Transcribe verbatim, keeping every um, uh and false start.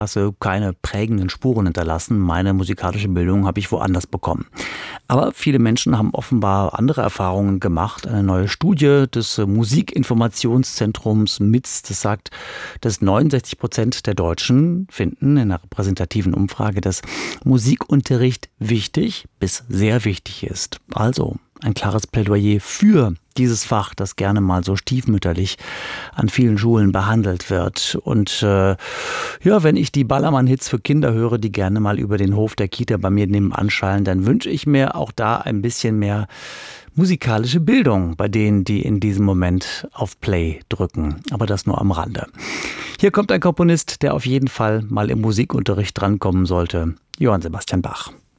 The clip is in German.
keine prägenden Spuren hinterlassen. Meine musikalische Bildung habe ich woanders bekommen. Aber viele Menschen haben offenbar andere Erfahrungen gemacht. Eine neue Studie des Musikinformationszentrums M I Z, das sagt, dass neunundsechzig Prozent der Deutschen finden in einer repräsentativen Umfrage, dass Musikunterricht wichtig bis sehr wichtig ist. Also ein klares Plädoyer für dieses Fach, das gerne mal so stiefmütterlich an vielen Schulen behandelt wird. Und äh, ja, wenn ich die Ballermann-Hits für Kinder höre, die gerne mal über den Hof der Kita bei mir nebenan schallen, dann wünsche ich mir auch da ein bisschen mehr musikalische Bildung bei denen, die in diesem Moment auf Play drücken. Aber das nur am Rande. Hier kommt ein Komponist, der auf jeden Fall mal im Musikunterricht drankommen sollte. Johann Sebastian Bach.